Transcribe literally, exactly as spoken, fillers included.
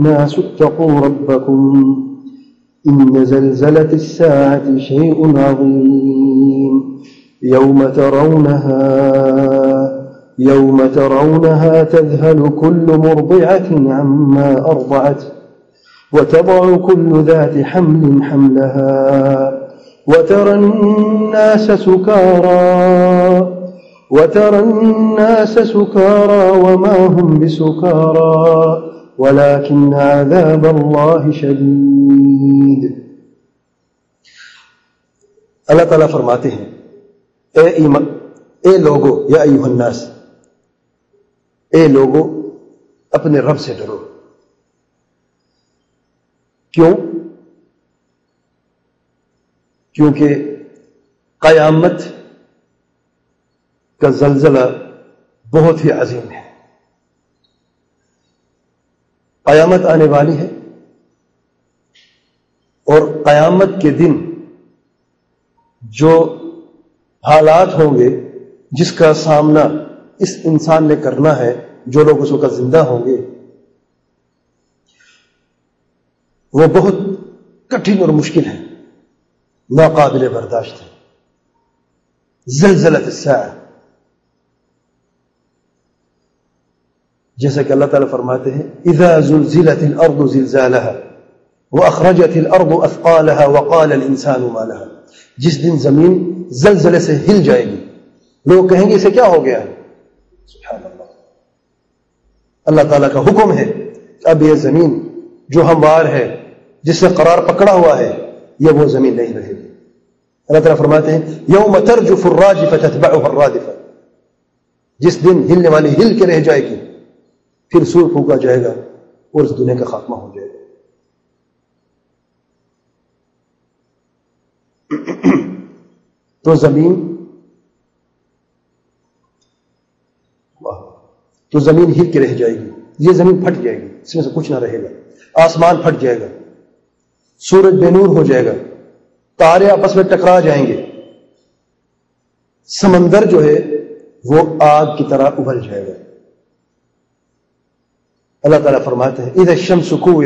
الناس اتقوا ربكم إن زلزلة الساعة شيء عظيم يوم ترونها يوم ترونها تذهل كل مرضعة عما أرضعت وتضع كل ذات حمل حملها وترى الناس سكارى وترى الناس سكارى وما هم بسكارى ولكن عذاب الله شدید. اللہ تعالیٰ فرماتے ہیں اے ایمان اے لوگو یا ایھا الناس، اے لوگو اپنے رب سے ڈرو. کیوں؟ کیونکہ قیامت کا زلزلہ بہت ہی عظیم ہے. قیامت آنے والی ہے اور قیامت کے دن جو حالات ہوں گے جس کا سامنا اس انسان نے کرنا ہے، جو لوگ اس وقت زندہ ہوں گے، وہ بہت کٹھن اور مشکل ہے، ناقابل برداشت ہے. زلزلۃ الساعہ، جیسا کہ اللہ تعالیٰ فرماتے ہیں اذا زلزلت الارض زلزالها واخرجت الارض اثقالها وقال الانسان ما لها. جس دن زمین زلزلے سے ہل جائے گی، لوگ کہیں گے اسے کیا ہو گیا ہے. سبحان اللہ، اللہ تعالیٰ کا حکم ہے کہ اب یہ زمین جو ہموار ہے، جس سے قرار پکڑا ہوا ہے، یہ وہ زمین نہیں رہے گی. اللہ تعالیٰ فرماتے ہیں یوم ترجف الراجفة تتبعها الرادفة، جس دن ہلنے والی ہل کے رہ جائے گی، پھر سور پھونکا جائے گا اور اس دنیا کا خاتمہ ہو جائے گا. تو زمین تو زمین ہل کے رہ جائے گی، یہ زمین پھٹ جائے گی، اس میں سے کچھ نہ رہے گا. آسمان پھٹ جائے گا، سورج بے نور ہو جائے گا، تارے آپس میں ٹکرا جائیں گے، سمندر جو ہے وہ آگ کی طرح ابل جائے گا. اللہ تعالیٰ فرماتے ہیں اذا الشمس